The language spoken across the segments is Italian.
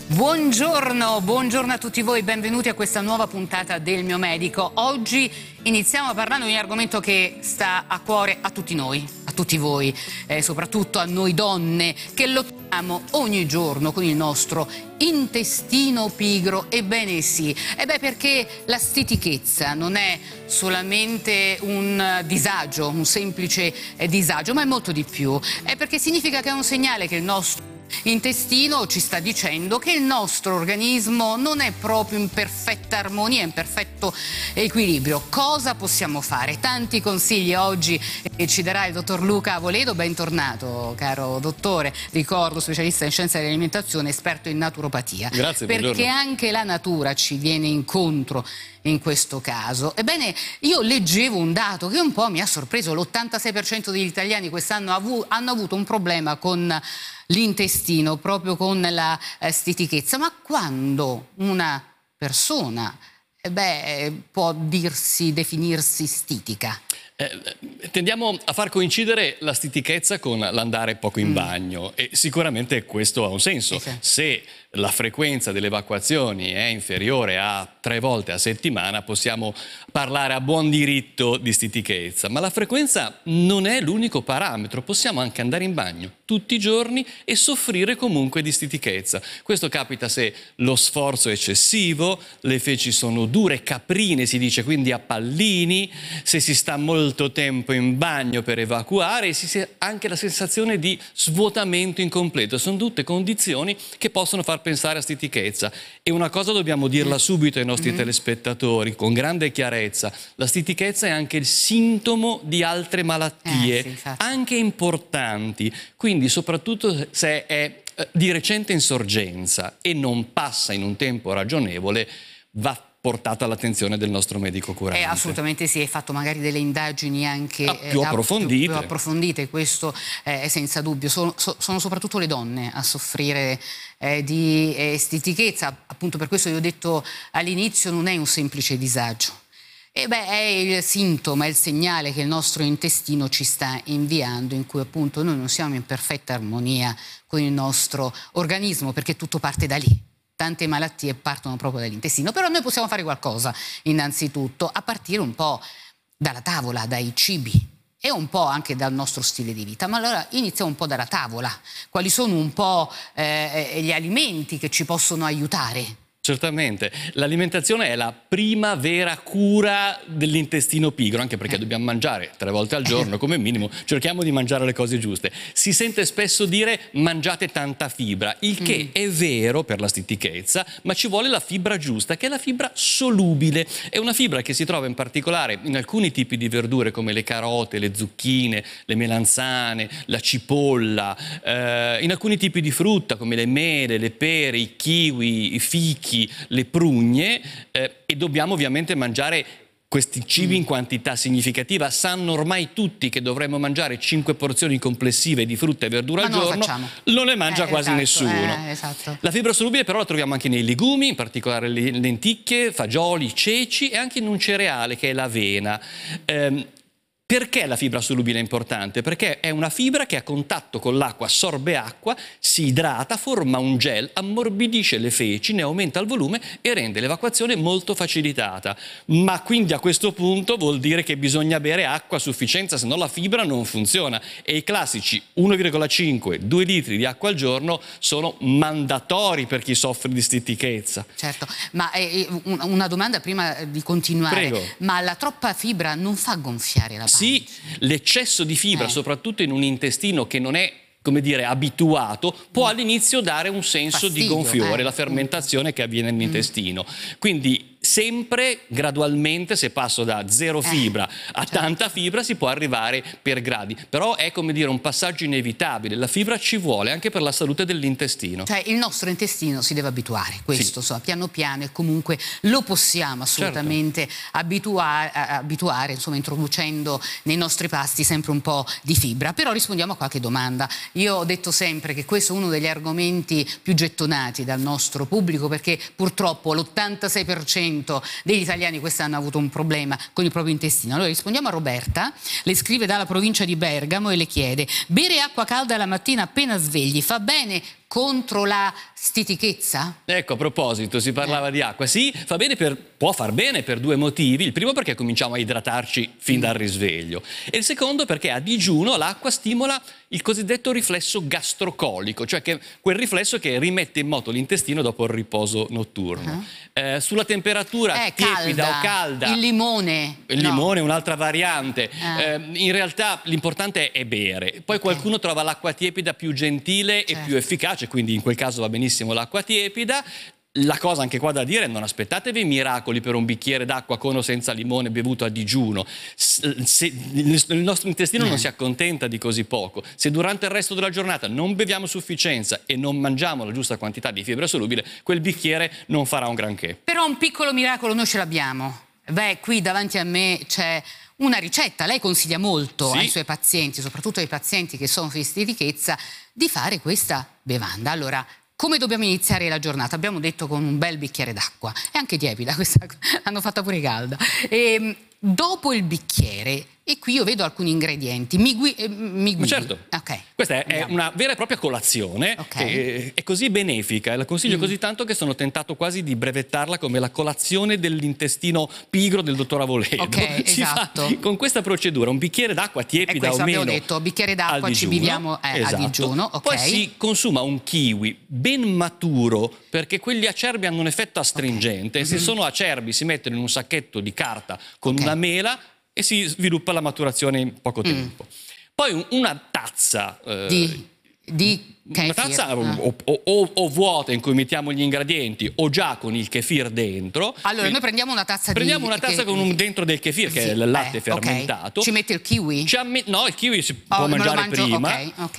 Buongiorno, buongiorno a tutti voi, benvenuti a questa nuova puntata del Mio Medico. Oggi iniziamo parlando di un argomento che sta a cuore a tutti noi, a tutti voi, soprattutto a noi donne che lottiamo ogni giorno con il nostro intestino pigro. Ebbene sì, perché la stitichezza non è solamente un disagio, un semplice disagio, ma è molto di più. È perché significa che è un segnale che il nostro intestino ci sta dicendo che il nostro organismo non è proprio in perfetta armonia, in perfetto equilibrio. Cosa possiamo fare? Tanti consigli oggi ci darà il dottor Luca Avoledo. Bentornato, caro dottore, ricordo specialista in scienze dell'alimentazione, esperto in naturopatia. Grazie, perché buongiorno. anche la natura ci viene incontro in questo caso. Ebbene, io leggevo un dato che un po' mi ha sorpreso: l'86% degli italiani quest'anno hanno avuto un problema con l'intestino, proprio con la stitichezza. Ma quando una persona può definirsi stitica? Tendiamo a far coincidere la stitichezza con l'andare poco in bagno e sicuramente questo ha un senso. Sì. Se la frequenza delle evacuazioni è inferiore a 3 volte a settimana, possiamo parlare a buon diritto di stitichezza, ma la frequenza non è l'unico parametro. Possiamo anche andare in bagno tutti i giorni e soffrire comunque di stitichezza. Questo capita se lo sforzo è eccessivo, le feci sono dure, caprine si dice, quindi a pallini, se si sta molto tempo in bagno per evacuare e si ha anche la sensazione di svuotamento incompleto. Sono tutte condizioni che possono far pensare a stitichezza. E una cosa dobbiamo dirla subito ai nostri telespettatori con grande chiarezza: la stitichezza è anche il sintomo di altre malattie, anche importanti. Quindi soprattutto se è di recente insorgenza e non passa in un tempo ragionevole, va portata all'attenzione del nostro medico curante. Assolutamente sì, hai fatto magari delle indagini anche più approfondite. più approfondite, questo è senza dubbio. Sono soprattutto le donne a soffrire di stitichezza. Appunto per questo io ho detto all'inizio, non è un semplice disagio. È il sintomo, è il segnale che il nostro intestino ci sta inviando, in cui appunto noi non siamo in perfetta armonia con il nostro organismo, perché tutto parte da lì. Tante malattie partono proprio dall'intestino, però noi possiamo fare qualcosa innanzitutto, a partire un po' dalla tavola, dai cibi e un po' anche dal nostro stile di vita. Ma allora iniziamo un po' dalla tavola. Quali sono un po' gli alimenti che ci possono aiutare? Certamente, l'alimentazione è la prima vera cura dell'intestino pigro, anche perché dobbiamo mangiare 3 volte al giorno come minimo, cerchiamo di mangiare le cose giuste. Si sente spesso dire mangiate tanta fibra, il che è vero per la stitichezza, ma ci vuole la fibra giusta, che è la fibra solubile. È una fibra che si trova in particolare in alcuni tipi di verdure come le carote, le zucchine, le melanzane, la cipolla, in alcuni tipi di frutta come le mele, le pere, i kiwi, i fichi, le prugne, e dobbiamo ovviamente mangiare questi cibi in quantità significativa. Sanno ormai tutti che dovremmo mangiare 5 porzioni complessive di frutta e verdura al giorno, non le mangia quasi nessuno. La fibra solubile però la troviamo anche nei legumi, in particolare le lenticchie, fagioli, ceci e anche in un cereale che è l'avena. Perché la fibra solubile è importante? Perché è una fibra che a contatto con l'acqua assorbe acqua, si idrata, forma un gel, ammorbidisce le feci, ne aumenta il volume e rende l'evacuazione molto facilitata. Ma quindi a questo punto vuol dire che bisogna bere acqua a sufficienza, se no la fibra non funziona. E i classici 1,5-2 litri di acqua al giorno sono mandatori per chi soffre di stitichezza. Certo, ma una domanda prima di continuare. Prego. Ma la troppa fibra non fa gonfiare la pancia? Sì, l'eccesso di fibra, soprattutto in un intestino che non è, come dire, abituato, può all'inizio dare un senso di gonfiore, la fermentazione che avviene nell'intestino. Quindi sempre gradualmente, se passo da 0 fibra a tanta fibra, si può arrivare per gradi. Però è, come dire, un passaggio inevitabile. La fibra ci vuole anche per la salute dell'intestino. Cioè il nostro intestino si deve abituare, questo piano piano, e comunque lo possiamo assolutamente abituare, insomma, introducendo nei nostri pasti sempre un po' di fibra. Però rispondiamo a qualche domanda. Io ho detto sempre che questo è uno degli argomenti più gettonati dal nostro pubblico, perché purtroppo l'86% degli italiani quest'anno ha avuto un problema con il proprio intestino. Allora rispondiamo a Roberta, le scrive dalla provincia di Bergamo e le chiede: bere acqua calda la mattina appena svegli fa bene contro la stitichezza? Ecco, a proposito, si parlava di acqua. Sì, può far bene per due motivi. Il primo perché cominciamo a idratarci fin dal risveglio. E il secondo perché a digiuno l'acqua stimola il cosiddetto riflesso gastrocolico, cioè quel riflesso che rimette in moto l'intestino dopo il riposo notturno. Sulla temperatura tiepida o calda... Il limone. Il limone è un'altra variante. In realtà l'importante è bere. Poi qualcuno trova l'acqua tiepida più gentile e più efficace, quindi in quel caso va benissimo l'acqua tiepida. La cosa anche qua da dire è: non aspettatevi miracoli per un bicchiere d'acqua con o senza limone bevuto a digiuno. Il nostro intestino non si accontenta di così poco. Se durante il resto della giornata non beviamo a sufficienza e non mangiamo la giusta quantità di fibra solubile, quel bicchiere non farà un granché. Però un piccolo miracolo noi ce l'abbiamo. Beh, qui davanti a me c'è una ricetta. Lei consiglia molto ai suoi pazienti, soprattutto ai pazienti che soffrono di stitichezza, di fare questa bevanda. Allora, come dobbiamo iniziare la giornata? Abbiamo detto con un bel bicchiere d'acqua. È anche tiepida questa, l'hanno fatta pure calda. Dopo il bicchiere, e qui io vedo alcuni ingredienti, mi guidi? Certo. Okay. Questa è una vera e propria colazione, che è così benefica e la consiglio così tanto che sono tentato quasi di brevettarla come la colazione dell'intestino pigro del dottor Avoledo. Esatto. Con questa procedura un bicchiere d'acqua tiepida o meno, abbiamo detto, bicchiere d'acqua, ci viviamo a digiuno. Poi si consuma un kiwi ben maturo, perché quelli acerbi hanno un effetto astringente. Se sono acerbi si mettono in un sacchetto di carta con una mela e si sviluppa la maturazione in poco tempo. Poi una tazza di una tazza o vuota in cui mettiamo gli ingredienti o già con il kefir dentro. Allora noi prendiamo una tazza con dentro del kefir, che è il latte fermentato. Ci mette il kiwi? No, il kiwi si può mangiare prima.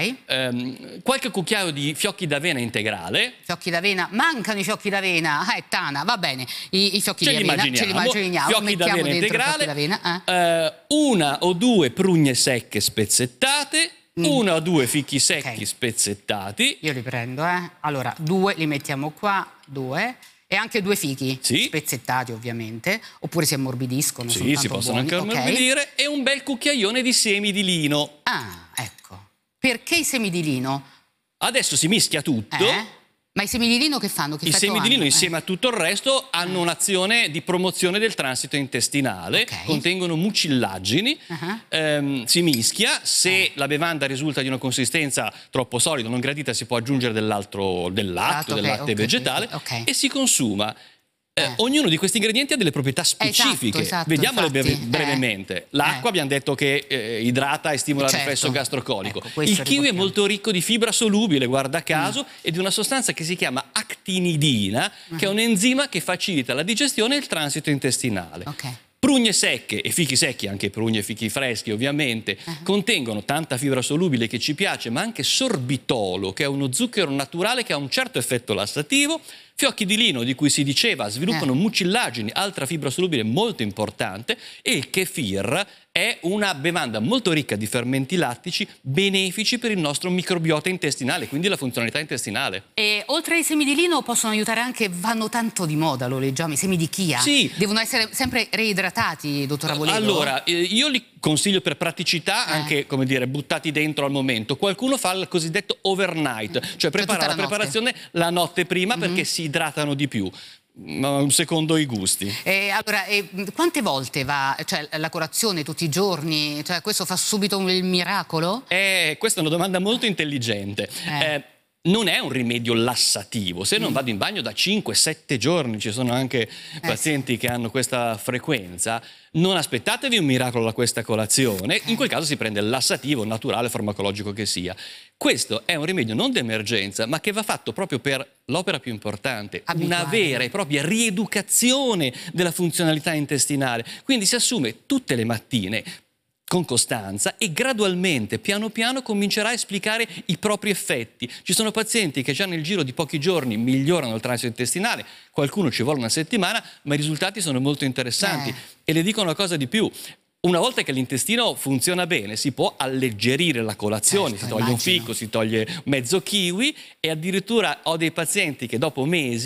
Qualche cucchiaio di fiocchi d'avena integrale. Fiocchi d'avena? Mancano i fiocchi d'avena. Tana, va bene. I fiocchi di avena ce li immaginiamo. Fiocchi d'avena integrale. Una o due prugne secche spezzettate. Una o due fichi secchi spezzettati. Io li prendo, Allora, 2 li mettiamo qua, 2. E anche 2 fichi spezzettati, ovviamente. Oppure si ammorbidiscono. Sì, si possono anche ammorbidire. E un bel cucchiaione di semi di lino. Ah, ecco. Perché i semi di lino? Adesso si mischia tutto. Ma i semi di lino che fanno? I semi di lino insieme a tutto il resto hanno un'azione di promozione del transito intestinale, contengono mucillagini, si mischia. Se la bevanda risulta di una consistenza troppo solida, non gradita, si può aggiungere del latte vegetale e si consuma. Ognuno di questi ingredienti ha delle proprietà specifiche. Vediamole brevemente. L'acqua abbiamo detto che idrata e stimola il riflesso gastrocolico. Il kiwi è molto ricco di fibra solubile, guarda caso, e di una sostanza che si chiama actinidina, che è un enzima che facilita la digestione e il transito intestinale. Prugne secche e fichi secchi, anche prugne e fichi freschi ovviamente, contengono tanta fibra solubile che ci piace, ma anche sorbitolo, che è uno zucchero naturale che ha un certo effetto lassativo. Fiocchi di lino, di cui si diceva, sviluppano mucillagini, altra fibra solubile molto importante, e il kefir è una bevanda molto ricca di fermenti lattici benefici per il nostro microbiota intestinale, quindi la funzionalità intestinale. E oltre ai semi di lino possono aiutare anche, vanno tanto di moda, lo leggiamo, i semi di chia. Sì. Devono essere sempre reidratati, dottor Avoledo? Allora, io li consiglio per praticità anche, come dire, buttati dentro al momento. Qualcuno fa il cosiddetto overnight, cioè prepara la preparazione la notte prima perché si idratano di più. Secondo i gusti. Allora, quante volte va, cioè, la colazione tutti i giorni? Cioè, questo fa subito il miracolo? Questa è una domanda molto intelligente. Non è un rimedio lassativo. Se non vado in bagno da 5-7 giorni, ci sono anche pazienti che hanno questa frequenza, non aspettatevi un miracolo da questa colazione. In quel caso si prende il lassativo naturale, farmacologico che sia. Questo è un rimedio non d'emergenza, ma che va fatto proprio per l'opera più importante, una vera e propria rieducazione della funzionalità intestinale. Quindi si assume tutte le mattine con costanza e gradualmente, piano piano, comincerà a esplicare i propri effetti. Ci sono pazienti che già nel giro di pochi giorni migliorano il transito intestinale, qualcuno ci vuole una settimana, ma i risultati sono molto interessanti. E le dico una cosa di più. Una volta che l'intestino funziona bene, si può alleggerire la colazione, si toglie un fico, si toglie mezzo kiwi, e addirittura ho dei pazienti che dopo mesi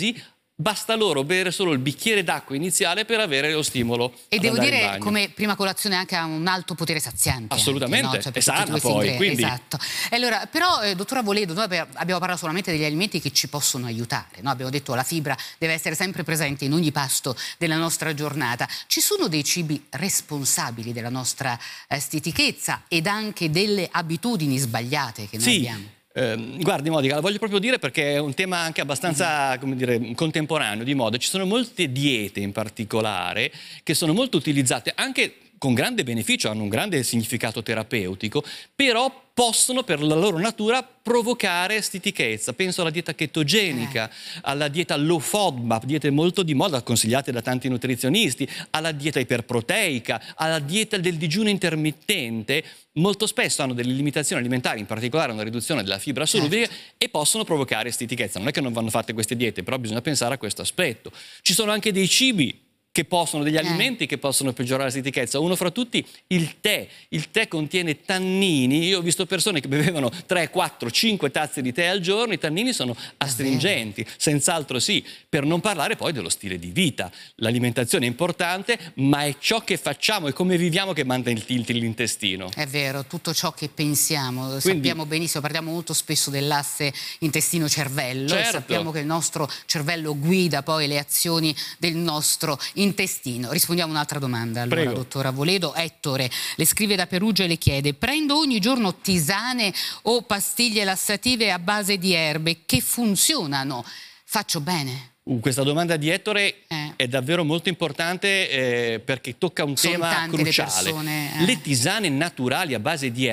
basta loro bere solo il bicchiere d'acqua iniziale per avere lo stimolo. E devo in dire, bagno. come prima colazione anche ha un alto potere saziante. Assolutamente, anche, no? Cioè, è sana tutti poi, questi quindi... Esatto. E allora, però, dottora Voledo, noi abbiamo parlato solamente degli alimenti che ci possono aiutare, no? Abbiamo detto che la fibra deve essere sempre presente in ogni pasto della nostra giornata. Ci sono dei cibi responsabili della nostra stitichezza ed anche delle abitudini sbagliate che noi abbiamo? Guardi Modica, la voglio proprio dire perché è un tema anche abbastanza, come dire, contemporaneo, di moda. Ci sono molte diete in particolare che sono molto utilizzate anche con grande beneficio, hanno un grande significato terapeutico, però possono per la loro natura provocare stitichezza. Penso alla dieta chetogenica, alla dieta low FODMAP, diete molto di moda consigliate da tanti nutrizionisti, alla dieta iperproteica, alla dieta del digiuno intermittente. Molto spesso hanno delle limitazioni alimentari, in particolare una riduzione della fibra solubile, e possono provocare stitichezza. Non è che non vanno fatte queste diete, però bisogna pensare a questo aspetto. Ci sono anche dei cibi che possono, degli alimenti che possono peggiorare la stitichezza. Uno fra tutti, il tè. Il tè contiene tannini. Io ho visto persone che bevevano 3, 4, 5 tazze di tè al giorno. I tannini sono astringenti, senz'altro sì. Per non parlare poi dello stile di vita. L'alimentazione è importante, ma è ciò che facciamo e come viviamo che manda il tilt l'intestino. È vero, tutto ciò che pensiamo. Sappiamo benissimo, parliamo molto spesso dell'asse intestino-cervello. Certo. Sappiamo che il nostro cervello guida poi le azioni del nostro intestino. Rispondiamo a un'altra domanda allora, Prego. dottora Voledo. Ettore le scrive da Perugia e le chiede: prendo ogni giorno tisane o pastiglie lassative a base di erbe che funzionano, faccio bene? Questa domanda di Ettore è davvero molto importante perché tocca un tema cruciale. Le persone, Le tisane naturali a base di